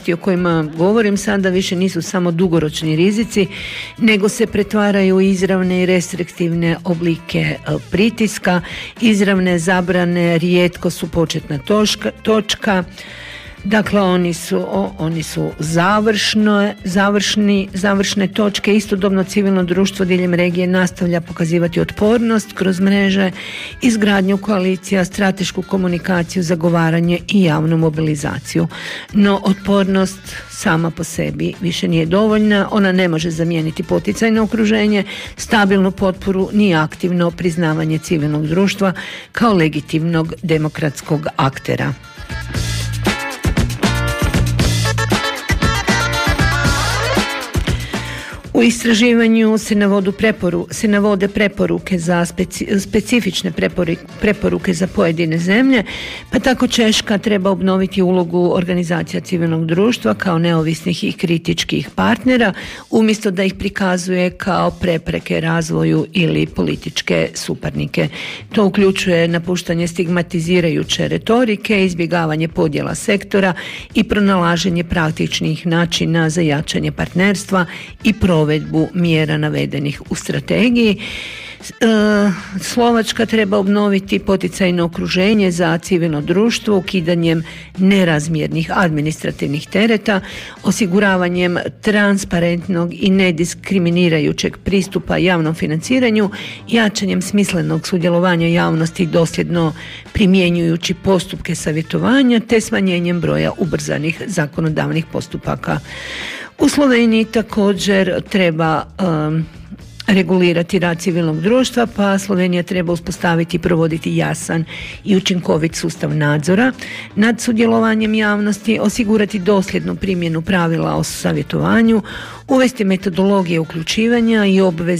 javnosti o kojima govorim sada više nisu samo dugoročni rizici, nego se pretvaraju u izravne i restriktivne oblike pritiska. Izravne zabrane rijetko su početna točka. Dakle, oni su završne točke. Istodobno civilno društvo diljem regije nastavlja pokazivati otpornost kroz mreže, izgradnju koalicija, stratešku komunikaciju, zagovaranje i javnu mobilizaciju. No, otpornost sama po sebi više nije dovoljna. Ona ne može zamijeniti poticajno okruženje, stabilnu potporu ni aktivno priznavanje civilnog društva kao legitimnog demokratskog aktera. U istraživanju se navode preporuke za specifične preporuke za pojedine zemlje, pa tako Češka treba obnoviti ulogu organizacija civilnog društva kao neovisnih i kritičkih partnera, umjesto da ih prikazuje kao prepreke razvoju ili političke suparnike. To uključuje napuštanje stigmatizirajuće retorike, izbjegavanje podjela sektora i pronalaženje praktičnih načina za jačanje partnerstva i provedbu mjera navedenih u strategiji. Slovačka treba obnoviti poticajno okruženje za civilno društvo ukidanjem nerazmjernih administrativnih tereta, osiguravanjem transparentnog i nediskriminirajućeg pristupa javnom financiranju, jačanjem smislenog sudjelovanja javnosti dosljedno primjenjujući postupke savjetovanja te smanjenjem broja ubrzanih zakonodavnih postupaka. U Sloveniji također treba regulirati rad civilnog društva, pa Slovenija treba uspostaviti i provoditi jasan i učinkovit sustav nadzora nad sudjelovanjem javnosti, osigurati dosljednu primjenu pravila o savjetovanju, uvesti metodologije uključivanja i obveze